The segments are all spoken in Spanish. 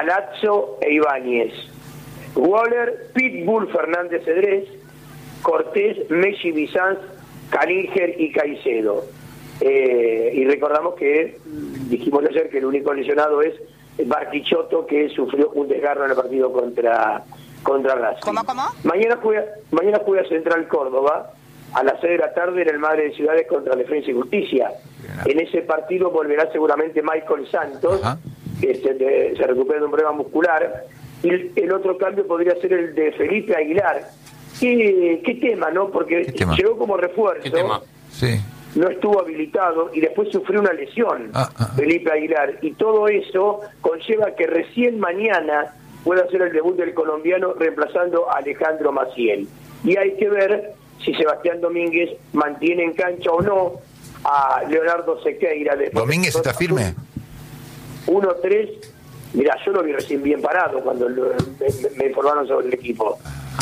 Palazzo e Ibáñez. Waller, Pitbull, Fernández Cedrés, Cortés, Messi, Bizanz, Caninger y Caicedo. Y recordamos que dijimos ayer que el único lesionado es Bartichotto, que sufrió un desgarro en el partido contra Racing. ¿Cómo? Mañana juega Central Córdoba a las 6 de la tarde en el Madre de Ciudades contra Defensa y Justicia. En ese partido volverá seguramente Michael Santos, que se recupera de un problema muscular, y el otro cambio podría ser el de Felipe Aguilar. ¿Qué tema, no? Porque llegó como refuerzo. ¿Qué tema? Sí. No estuvo habilitado y después sufrió una lesión, Felipe Aguilar, y todo eso conlleva que recién mañana pueda hacer el debut del colombiano reemplazando a Alejandro Maciel. Y hay que ver si Sebastián Domínguez mantiene en cancha o no a Leonardo Sequeira. ¿Domínguez está firme? 1-3, mirá, yo lo vi recién bien parado cuando me informaron sobre el equipo.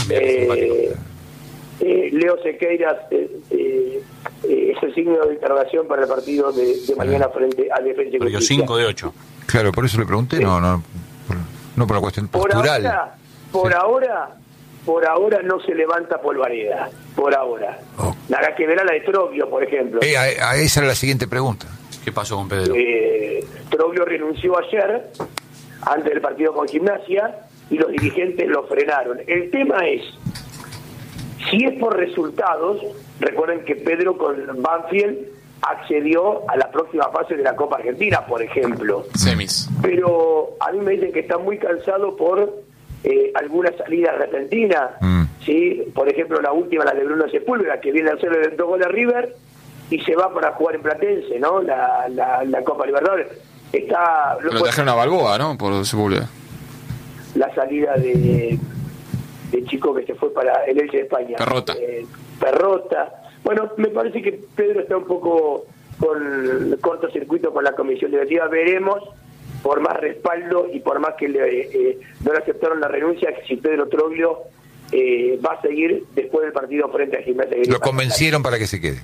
Leo Sequeira es el signo de interrogación para el partido de mañana frente a Defensa y Justicia. 5 de 8. Claro, por eso le pregunté, no por la cuestión postural. Por ahora no se levanta Polvareda, por ahora. Nada que ver a la de Troglio, por ejemplo. Esa era la siguiente pregunta. ¿Qué pasó con Pedro? Troglio renunció ayer, antes del partido con Gimnasia, y los dirigentes lo frenaron. El tema es, si es por resultados, recuerden que Pedro con Banfield accedió a la próxima fase de la Copa Argentina, por ejemplo. Semis. Pero a mí me dicen que está muy cansado por algunas salidas repentinas. ¿Sí? Por ejemplo, la última, la de Bruno Sepúlveda, que viene a hacerle el 2 goles a River y se va para jugar en Platense, ¿no? La Copa Libertadores. Pero trajeron a Balboa, ¿no? Por Sepúlveda. La salida de chico que se fue para el Elche de España. Perrota. Bueno, me parece que Pedro está un poco con cortocircuito con la comisión directiva. Veremos, por más respaldo y por más que no le aceptaron la renuncia, que si Pedro Troglio va a seguir después del partido frente a Gimnasia. Lo convencieron para que se quede.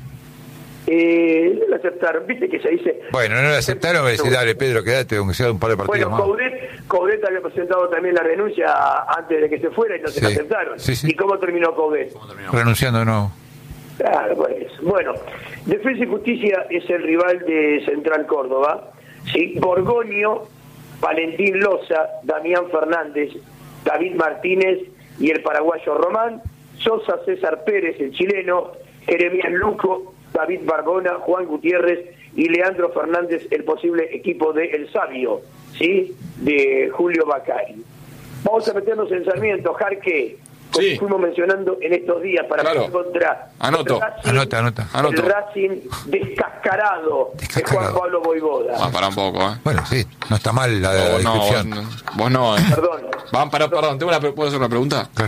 No lo aceptaron, viste que se dice. Bueno, no lo aceptaron, me decís, dale Pedro, quédate, aunque sea un par de partidos más. Coudet había presentado también la renuncia antes de que se fuera y no se la aceptaron. Sí. ¿Y cómo terminó Coudet? Renunciando de nuevo. Claro, pues. Bueno, Defensa y Justicia es el rival de Central Córdoba. ¿Sí? Borgoño, Valentín Loza, Damián Fernández, David Martínez y el paraguayo Román, Sosa, César Pérez, el chileno, Jeremías Luco, David Barbona, Juan Gutiérrez y Leandro Fernández, el posible equipo de El Sabio, ¿sí? De Julio Bacari. Vamos a meternos en Sarmiento, Jarque, como fuimos mencionando en estos días, para contra Anota. El Racing descascarado de Juan Pablo Voivoda. Para un poco, Bueno, sí, no está mal la descripción. Vos no, Perdón. Perdón, ¿puedo hacer una pregunta? Claro.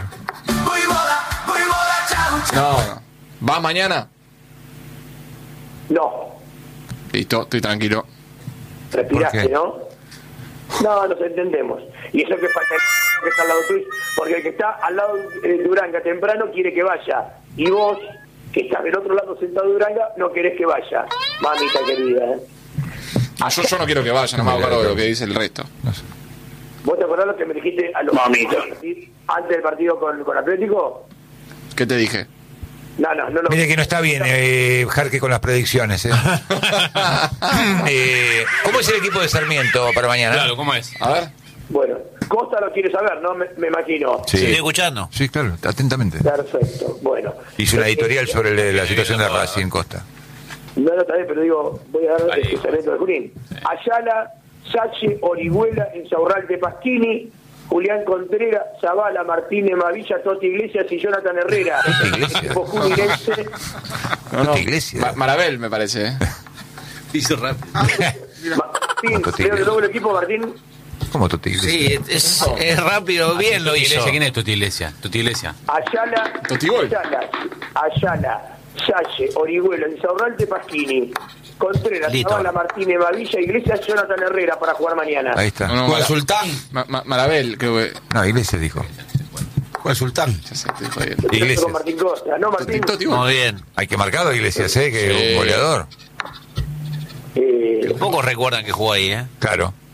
No. ¿Vas mañana? No. Listo, estoy tranquilo. Respiraste, ¿no? No, nos entendemos. Y eso que falta que está al lado tuyo, porque el que está al lado de Duranga temprano quiere que vaya. Y vos, que estás del otro lado sentado de Duranga, no querés que vaya. Mamita querida, Yo no quiero que vaya, no me hago cargo de lo que dice el resto. No sé. ¿Vos te acordás lo que me dijiste a los mamitos antes del partido con Atlético? ¿Qué te dije? No. Mire que no está bien, Jarque, con las predicciones. ¿Cómo es el equipo de Sarmiento para mañana? Claro, ¿cómo es? A ver. Bueno, Costa lo quiere saber, ¿no? Me imagino. Sí. Estoy escuchando. Sí, claro, atentamente. Perfecto, bueno. Hizo una editorial sobre la situación de Racing en Costa. No, está bien, pero digo, voy a dar el Sarmiento de Junín. Ayala, Sachi, Orihuela, Insaurral de Pasquini, Julián Contreras, Zavala, Martínez Mavilla, Toti Iglesias y Jonathan Herrera. Equipo juninense. Toti Iglesias. Marabel, me parece. Hizo rápido. Martín, creo que luego el equipo, Martín. ¿Cómo Toti Iglesias? Sí, es rápido, bien lo hizo. ¿Quién es Toti Iglesia? Ayala, Sache, Orihuela, Insaurral de Pasquini, Contreras, Zavala, Martínez Mavilla, Iglesias, Jonathan Herrera para jugar mañana. Ahí está. ¿Cuál Sultán? Marabel, creo que. No, Iglesias dijo. ¿Cuál Sultán? Ya sé, estoy jodiendo. Iglesias. Con Martín Costa, ¿no, Martín? Muy bien. Hay que marcarlo, Iglesias, que es un goleador. Pocos recuerdan que jugó ahí, Claro.